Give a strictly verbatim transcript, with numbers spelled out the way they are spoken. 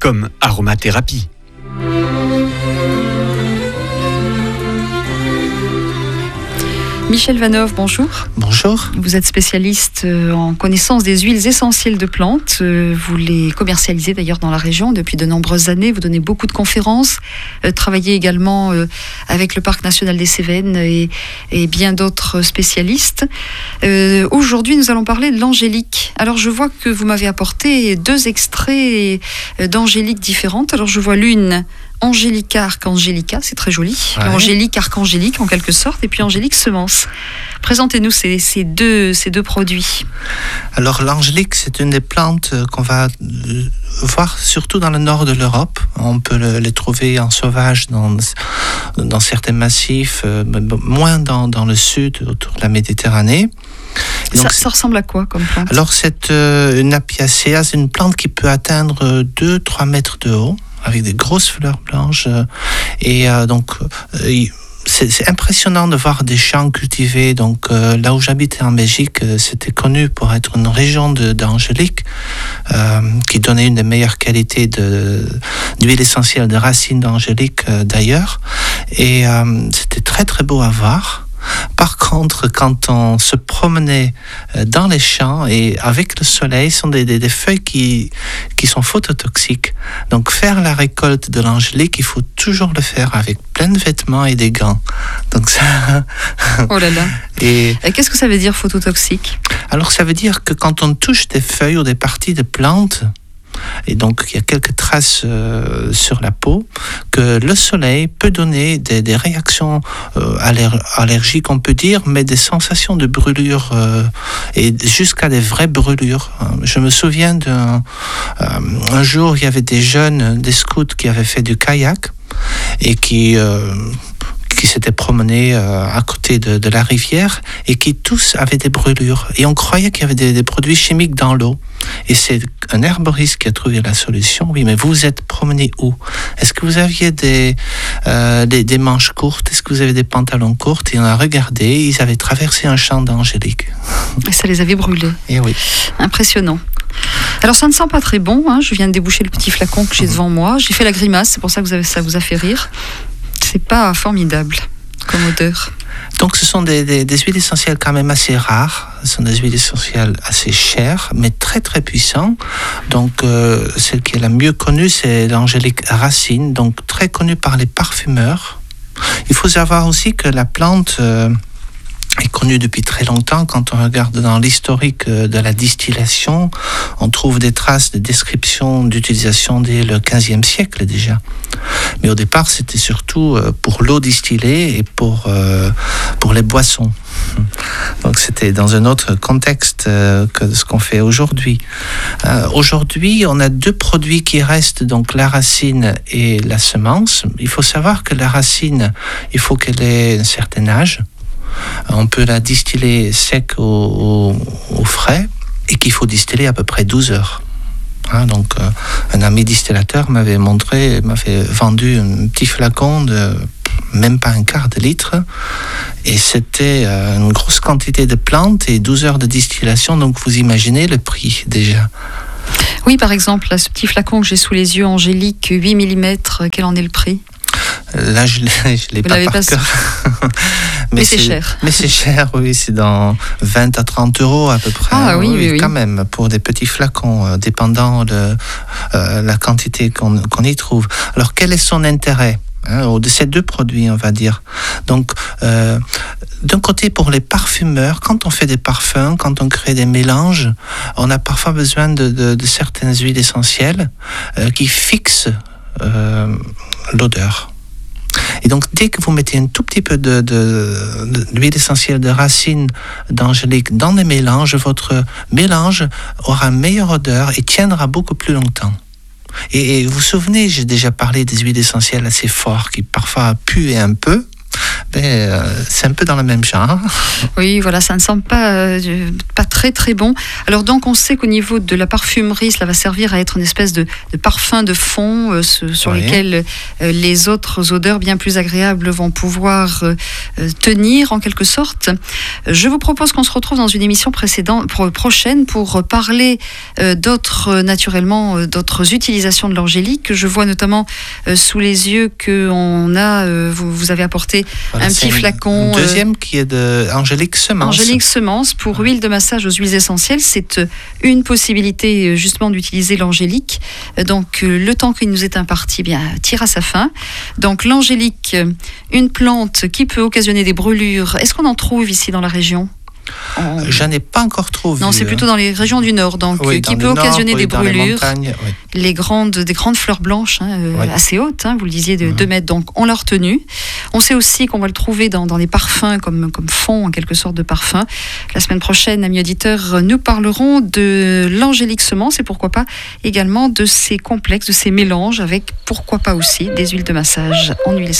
comme aromathérapie. Michel Vanov, bonjour. Bonjour. Vous êtes spécialiste en connaissance des huiles essentielles de plantes. Vous les commercialisez d'ailleurs dans la région depuis de nombreuses années. Vous donnez beaucoup de conférences. Travaillez également avec le Parc national des Cévennes et, et bien d'autres spécialistes. Euh, aujourd'hui, nous allons parler de l'angélique. Alors, je vois que vous m'avez apporté deux extraits d'angélique différentes. Alors, je vois l'une Angelica Archangelica, c'est très joli. Ouais. Angélique Archangélique en quelque sorte, et puis Angélique Semence. Présentez-nous ces, ces, deux, ces deux produits. Alors l'angélique, c'est une des plantes qu'on va voir surtout dans le nord de l'Europe. On peut le, les trouver en sauvage dans, dans certains massifs, euh, moins dans, dans le sud, autour de la Méditerranée. Donc, ça, ça ressemble à quoi comme plante? Alors c'est euh, une Apiacea, c'est une plante qui peut atteindre deux à trois mètres de haut, avec des grosses fleurs blanches. Et euh, donc, euh, c'est, c'est impressionnant de voir des champs cultivés. Donc, euh, là où j'habitais en Belgique, euh, c'était connu pour être une région de, d'angélique euh, qui donnait une des meilleures qualités de, d'huile essentielle de racines d'angélique euh, d'ailleurs. Et euh, c'était très très beau à voir. Par contre, quand on se promenait dans les champs et avec le soleil, ce sont des, des, des feuilles qui, qui sont phototoxiques. Donc, faire la récolte de l'angélique, il faut toujours le faire avec plein de vêtements et des gants. Donc, ça... Oh là là. Et... et qu'est-ce que ça veut dire phototoxique? Alors, ça veut dire que quand on touche des feuilles ou des parties de plantes, et donc il y a quelques traces euh, sur la peau, que le soleil peut donner des, des réactions euh, aller- allergiques, on peut dire, mais des sensations de brûlure euh, et jusqu'à des vraies brûlures. Je me souviens d'un euh, un jour, il y avait des jeunes, des scouts qui avaient fait du kayak et qui euh, qui s'étaient promenés euh, à côté de, de la rivière et qui tous avaient des brûlures. Et on croyait qu'il y avait des, des produits chimiques dans l'eau. Et c'est un herboriste qui a trouvé la solution. Oui, mais vous vous êtes promené où? Est-ce que vous aviez des, euh, des, des manches courtes? Est-ce que vous avez des pantalons courts? Et on a regardé, ils avaient traversé un champ d'angélique. Et ça les avait brûlés. Et oui. Impressionnant. Alors ça ne sent pas très bon, hein. Je viens de déboucher le petit flacon que j'ai devant moi. J'ai fait la grimace, c'est pour ça que vous avez, ça vous a fait rire. C'est pas formidable comme odeur. Donc ce sont des, des, des huiles essentielles quand même assez rares. Ce sont des huiles essentielles assez chères, mais très très puissantes. Donc euh, celle qui est la mieux connue, c'est l'angélique racine, donc très connue par les parfumeurs. Il faut savoir aussi que la plante euh, est connue depuis très longtemps. Quand on regarde dans l'historique de la distillation, on trouve des traces de description d'utilisation dès le quinzième siècle déjà. Mais au départ, c'était surtout pour l'eau distillée et pour, euh, pour les boissons. Donc c'était dans un autre contexte euh, que ce qu'on fait aujourd'hui. Euh, aujourd'hui, on a deux produits qui restent, donc la racine et la semence. Il faut savoir que la racine, il faut qu'elle ait un certain âge. On peut la distiller sec au, au, au frais et qu'il faut distiller à peu près douze heures. Hein, donc, euh, un ami distillateur m'avait montré, m'avait vendu un petit flacon de même pas un quart de litre et c'était euh, une grosse quantité de plantes et douze heures de distillation. Donc, vous imaginez le prix déjà. Oui, par exemple, là, ce petit flacon que j'ai sous les yeux, Angélique, huit millimètres, quel en est le prix? Là, je ne l'ai pas par cœur. mais, mais c'est, c'est cher. Mais c'est cher, oui. C'est dans vingt à trente euros à peu près. Ah oui, oui, oui. Quand même, pour des petits flacons, euh, dépendant de euh, la quantité qu'on, qu'on y trouve. Alors, quel est son intérêt hein, de ces deux produits, on va dire? Donc, euh, d'un côté, pour les parfumeurs, quand on fait des parfums, quand on crée des mélanges, on a parfois besoin de, de, de certaines huiles essentielles euh, qui fixent euh, l'odeur. Et donc, dès que vous mettez un tout petit peu de, de, de, d'huile essentielle de racine d'angélique dans les mélanges, votre mélange aura une meilleure odeur et tiendra beaucoup plus longtemps. Et, et vous vous souvenez, j'ai déjà parlé des huiles essentielles assez fortes qui parfois puent un peu. Mais euh, c'est un peu dans le même genre. Oui, voilà, ça ne semble pas, euh, pas très très bon. Alors donc on sait qu'au niveau de la parfumerie, cela va servir à être une espèce de, de parfum de fond euh, ce, sur oui. lesquels euh, les autres odeurs bien plus agréables vont pouvoir euh, tenir en quelque sorte. Je vous propose qu'on se retrouve dans une émission précédente, pro, prochaine pour parler euh, d'autres, naturellement, euh, d'autres utilisations de l'angélique. Je vois notamment euh, sous les yeux qu'on a, euh, vous, vous avez apporté voilà, un petit flacon. Un deuxième euh, qui est de Angélique Semence. Angélique Semence pour huile de massage aux huiles essentielles. C'est une possibilité justement d'utiliser l'angélique. Donc le temps qui nous est imparti bien, tire à sa fin. Donc l'angélique, une plante qui peut occasionner des brûlures. Est-ce qu'on en trouve ici dans la région ? On... J'en ai pas encore trop vu. Non, c'est plutôt dans les régions du Nord, donc oui, qui peut occasionner nord, oui, des brûlures. Les, montagnes, oui. les grandes, des grandes fleurs blanches, hein, euh, oui. assez hautes, hein, vous le disiez, de mmh. deux mètres. Donc, on l'a retenu. On sait aussi qu'on va le trouver dans, dans les parfums, comme, comme fond, en quelque sorte, de parfum. La semaine prochaine, amis auditeurs, nous parlerons de l'angélique semence et pourquoi pas également de ces complexes, de ces mélanges avec, pourquoi pas aussi, des huiles de massage en huile essentielle.